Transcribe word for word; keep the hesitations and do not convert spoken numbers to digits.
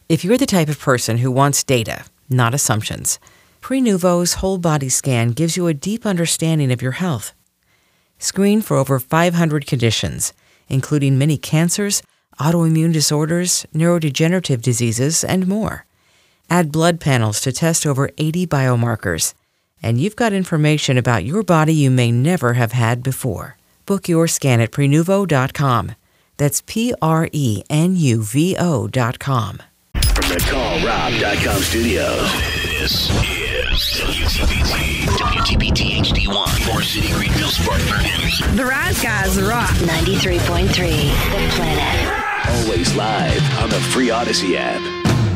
If you're the type of person who wants data, not assumptions, Prenuvo's whole body scan gives you a deep understanding of your health. Screen for over five hundred conditions, including many cancers, autoimmune disorders, neurodegenerative diseases, and more. Add blood panels to test over eighty biomarkers, and you've got information about your body you may never have had before. Book your scan at Prenuvo dot com. That's P R E N U V O dot com. From the Call Rob dot com studios, this is W T B T, W T B T H D one, Forest City, Greenville, Spartanburg. The Rise Guys rock. ninety-three point three, The Planet. Always live on the free Odyssey app.